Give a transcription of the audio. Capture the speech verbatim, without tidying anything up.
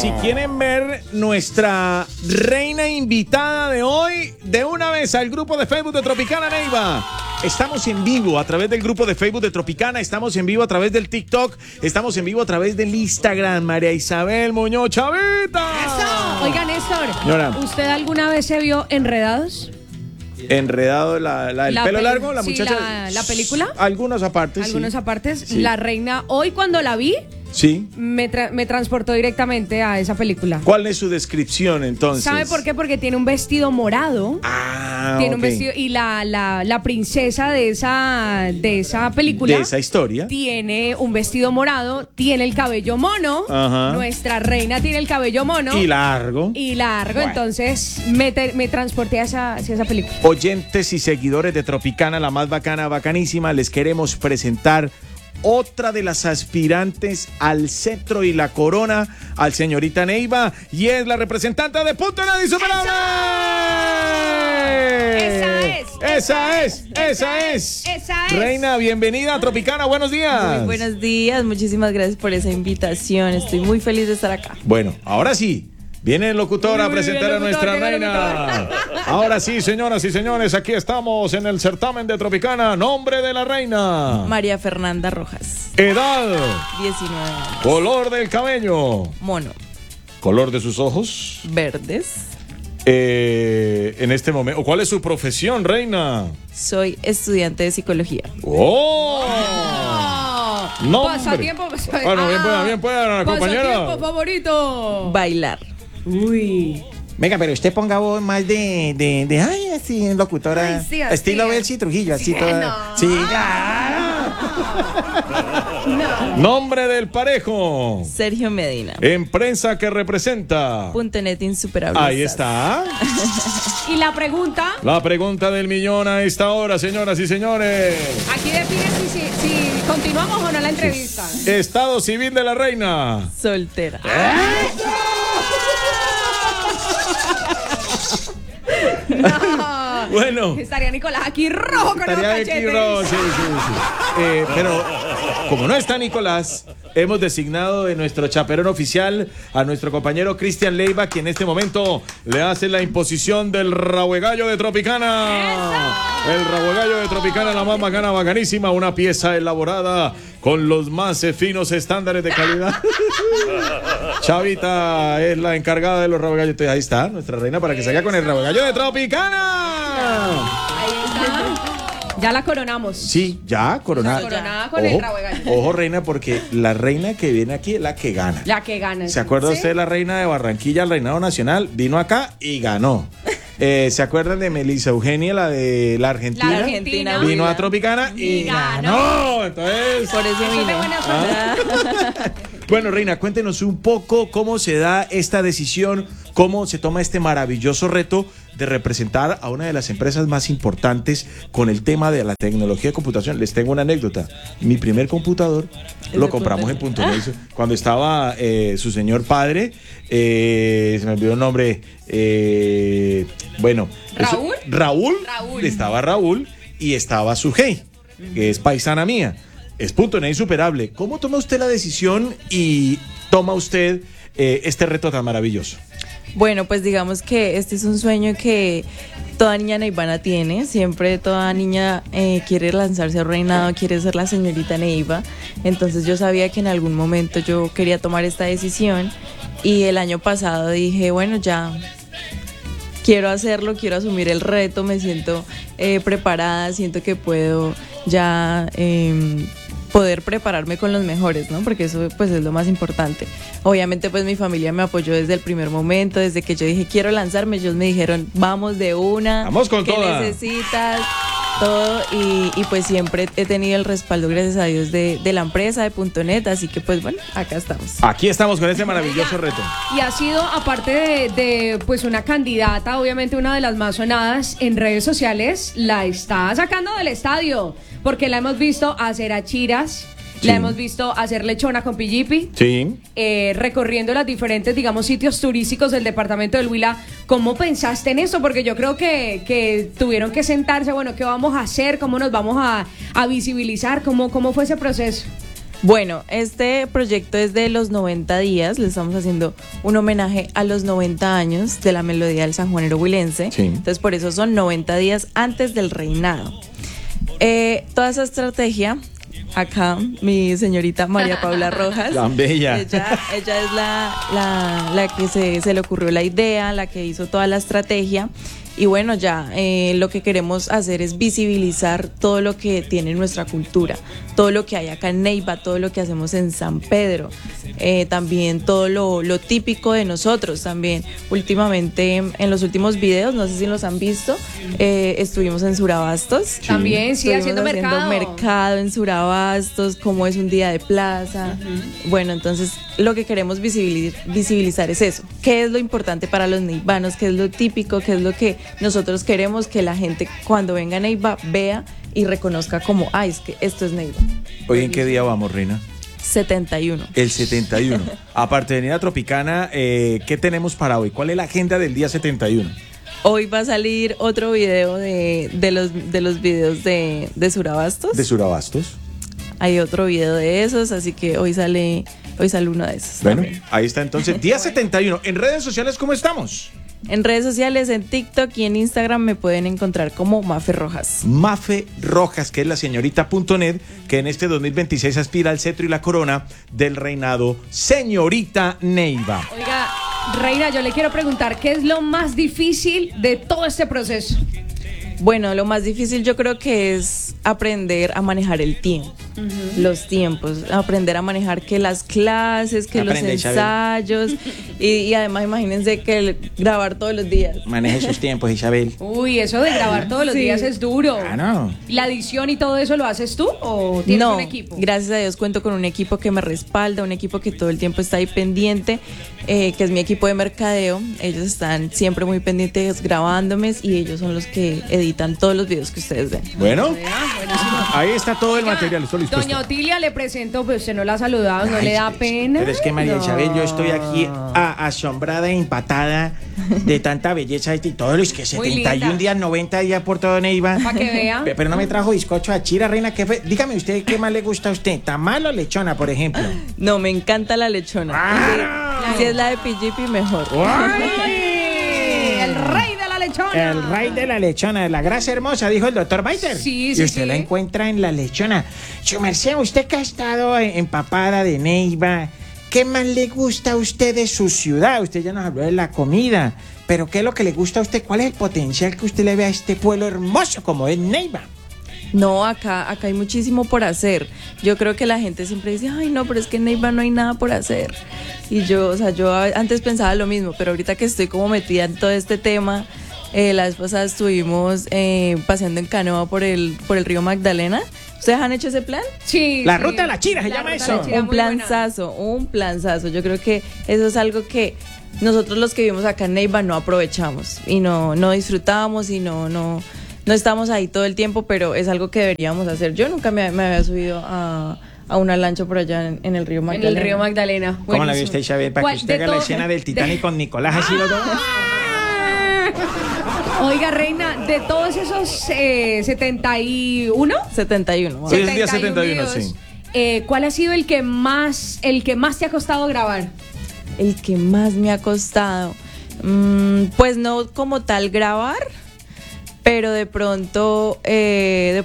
si quieren ver nuestra reina invitada de hoy, de una vez al grupo de Facebook de Tropicana Neiva. Estamos en vivo a través del grupo de Facebook de Tropicana, estamos en vivo a través del TikTok, estamos en vivo a través del Instagram. María Isabel Muñoz Chavita. ¡Eso! Oiga, Néstor, Señora. ¿usted alguna vez se vio Enredados? Enredado, la, la, el La pelo pe- largo, la sí, muchacha. la- la película. Algunos apartes. Algunos sí. apartes. Sí. La reina, hoy cuando la vi, Sí. me, tra- me transportó directamente a esa película. ¿Cuál es su descripción entonces? ¿Sabe por qué? Porque tiene un vestido morado. Ah, Tiene un ok. vestido y la, la, la princesa de esa, de esa película De esa historia. tiene un vestido morado, tiene el cabello mono. Ajá. Nuestra reina tiene el cabello mono. Y largo. Y largo, Bueno. entonces me, te- me transporté a esa, hacia esa película. Oyentes y seguidores de Tropicana, la más bacana, bacanísima, les queremos presentar otra de las aspirantes al cetro y la corona, al señorita Neiva, y es la representante de Punto Net Insuperable. Esa es, Esa es, esa es. esa es. Reina, bienvenida a Tropicana, buenos días. Muy buenos días, muchísimas gracias por esa invitación. Estoy muy feliz de estar acá. Bueno, ahora sí. Viene el locutor a Uy, presentar el a nuestra locutor, reina. Ahora sí, señoras y señores, aquí estamos en el certamen de Tropicana. Nombre de la reina. María Fernanda Rojas, Edad. diecinueve años. Color del cabello. Mono, Color de sus ojos. verdes. Eh, en este momento. ¿Cuál es su profesión, reina? Soy estudiante de psicología. ¡Oh! No, hombre. Pasatiempo. Bueno, bien pueda, bien pueda, compañera. Pasatiempo favorito. Bailar. Uy. Venga, pero usted ponga voz más de, de, de ay, así, locutora. Ay, sí, así. Estilo Belsi Trujillo, así Sí, toda. no. Sí, claro. Nombre del parejo. Sergio Medina. Empresa que representa. Punto net insuperable. Ahí está. Y la pregunta, La pregunta del millón a esta hora, señoras y señores. aquí define si, si, si continuamos o no la entrevista. Estado civil de la reina. Soltera. No. Bueno. Estaría Nicolás aquí rojo con los Estaría aquí, cachetes. Ro- sí, sí, sí. Eh, pero como no está Nicolás, hemos designado de nuestro chaperón oficial a nuestro compañero Cristian Leiva, quien en este momento le hace la imposición del rabuegallo de Tropicana. El rabuegallo de Tropicana, la más bacana, bacanísima, una pieza elaborada con los más eh, finos estándares de calidad. Chavita es la encargada de los rabuegallos. Entonces, ahí está nuestra reina para que salga con el rabuegallo de Tropicana. Ahí está. Ya la coronamos. Sí, ya, coronada. La coronada con el rabuegallo. Ojo, reina, porque la reina que viene aquí es la que gana. La que gana. ¿Se acuerda ¿Sí? usted de la reina de Barranquilla, el reinado nacional? Vino acá y ganó. Eh, ¿Se acuerdan de Melissa Eugenia, la de la Argentina? La Argentina. Vino a Tropicana y, Y ganó. ganó. Entonces, Por eso Eso es de vine. buena Ah. suerte. bueno, reina, cuéntenos un poco cómo se da esta decisión, cómo se toma este maravilloso reto de representar a una de las empresas más importantes con el tema de la tecnología de computación. Les tengo una anécdota. Mi primer computador ¿Es lo de compramos en Punto Punto Net. Cuando estaba eh, su señor padre, eh, se me olvidó el nombre, eh, bueno. eso- ¿Raúl? Raúl. Raúl. Estaba Raúl y estaba Sujei, que es paisana mía. Es Punto Net Insuperable. ¿Cómo toma usted la decisión y toma usted eh, este reto tan maravilloso? Bueno, pues digamos que este es un sueño que toda niña neivana tiene. Siempre toda niña eh, quiere lanzarse al reinado, quiere ser la señorita Neiva. Entonces yo sabía que en algún momento yo quería tomar esta decisión. Y el año pasado dije, bueno, ya quiero hacerlo, quiero asumir el reto, me siento eh, preparada, siento que puedo ya eh, poder prepararme con los mejores, ¿no? Porque eso pues es lo más importante. Obviamente pues mi familia me apoyó desde el primer momento, desde que yo dije quiero lanzarme, ellos me dijeron vamos de una, Vamos con ¿qué toda. necesitas? Todo y, y pues siempre he tenido el respaldo, gracias a Dios, de, de la empresa, de Punto Net, así que pues bueno, acá estamos. Aquí estamos con este maravilloso reto. Y ha sido, aparte de, de, pues una candidata, obviamente una de las más sonadas en redes sociales, la está sacando del estadio, porque la hemos visto hacer achiras, Sí. la hemos visto hacer lechona con pillipi, Sí. eh, recorriendo los diferentes, digamos, sitios turísticos del departamento del Huila. ¿Cómo pensaste en eso? Porque yo creo que, que tuvieron que sentarse, bueno, ¿qué vamos a hacer? ¿Cómo nos vamos a, a visibilizar? ¿Cómo, ¿Cómo fue ese proceso? Bueno, este proyecto es de los noventa días, le estamos haciendo un homenaje a los noventa años de la melodía del sanjuanero huilense, Sí. entonces por eso son noventa días antes del reinado. Eh, toda esa estrategia, acá mi señorita María Paula Rojas, Tan bella. ella, ella es la, la, la que se, se le ocurrió la idea, la que hizo toda la estrategia. Y bueno, ya eh, lo que queremos hacer es visibilizar todo lo que tiene nuestra cultura, todo lo que hay acá en Neiva, todo lo que hacemos en San Pedro, eh, también todo lo, lo típico de nosotros también. Últimamente, en los últimos videos, no sé si los han visto, eh, estuvimos en Surabastos. También, sí, Estuvimos haciendo mercado. mercado en Surabastos, cómo es un día de plaza. Uh-huh. Bueno, entonces lo que queremos visibilizar, visibilizar es eso. ¿Qué es lo importante para los neivanos? ¿Qué es lo típico? ¿Qué es lo que nosotros queremos que la gente cuando venga a Neiva vea y reconozca como, ay, es que esto es Neiva? Hoy, ¿en qué día vamos, Reina? setenta y uno. El setenta y uno. Aparte de venir a Tropicana, eh, ¿qué tenemos para hoy? ¿Cuál es la agenda del día setenta y uno? Hoy va a salir otro video de, de, los, de los videos de, de Surabastos. De Surabastos. Hay otro video de esos, así que hoy sale, hoy sale uno de esos. Bueno, también. ahí está entonces, día setenta y uno. En redes sociales, ¿cómo estamos? En redes sociales, en TikTok y en Instagram me pueden encontrar como Mafe Rojas. Mafe Rojas, que es la señorita punto net, que en este dos mil veintiséis aspira al cetro y la corona del reinado Señorita Neiva. Oiga, Reina, yo le quiero preguntar, ¿qué es lo más difícil de todo este proceso? Bueno, lo más difícil yo creo que es aprender a manejar el tiempo, uh-huh. los tiempos, aprender a manejar que las clases, que Aprende, los ensayos y, y además imagínense que el, grabar todos los días. Maneje sus tiempos, Isabel. Uy, eso de grabar todos los sí. días es duro. Ah, no. ¿La edición y todo eso lo haces tú o tienes no, un equipo? Gracias a Dios cuento con un equipo que me respalda, un equipo que todo el tiempo está ahí pendiente, eh, que es mi equipo de mercadeo. Ellos están siempre muy pendientes grabándome y ellos son los que editan todos los videos que ustedes ven. Bueno, ahí está todo el material, estoy listo. Doña Otilia le presento, pues usted no la ha saludado, no Ay, le da pena. Pero es que María no. Isabel, yo estoy aquí a, asombrada e empatada de tanta belleza y todo, es que setenta y un días, noventa días por todo Neiva. Para que vea. Pero no me trajo bizcocho a Chira, Reina, ¿qué fue? Dígame usted, ¿qué más le gusta a usted? ¿Tamal o lechona, por ejemplo? No, me encanta la lechona. ¡Ah! Si, si es la de P G P, mejor. ¡Ay! El rey de la lechona. El rey de la lechona, la grasa hermosa, dijo el doctor Baiter. Sí, sí, Y usted sí. la encuentra en la lechona. Su merced, usted que ha estado empapada de Neiva, ¿qué más le gusta a usted de su ciudad? Usted ya nos habló de la comida, pero ¿qué es lo que le gusta a usted? ¿Cuál es el potencial que usted le ve a este pueblo hermoso como es Neiva? No, acá, acá hay muchísimo por hacer. Yo creo que la gente siempre dice, ay no, pero es que en Neiva no hay nada por hacer. Y yo, o sea, yo antes pensaba lo mismo, pero ahorita que estoy como metida en todo este tema, eh, la vez pasada estuvimos eh, paseando en canoa por el, por el río Magdalena. ¿Ustedes han hecho ese plan? Sí. La sí. ruta de la Chira se La llama ruta eso. de la Chira, Un muy buena. planzazo, un planzazo. Yo creo que eso es algo que nosotros los que vivimos acá en Neiva no aprovechamos y no, no disfrutamos y no, no, no estamos ahí todo el tiempo, pero es algo que deberíamos hacer. Yo nunca me, me había subido a, a una lancha por allá en, en el río Magdalena. En el río Magdalena. ¿Cómo Buenísimo. la vio usted, Isabel? Para ¿Cuál? que usted De haga la todo- escena del Titanic de- con Nicolás así los dos. Oiga, Reina, de todos esos eh, setenta y uno, setenta y uno. Sí, es el día setenta y uno, videos, sí. eh, ¿cuál ha sido el que más, el que más te ha costado grabar? El que más me ha costado, mm, pues no como tal grabar, pero de pronto, eh, de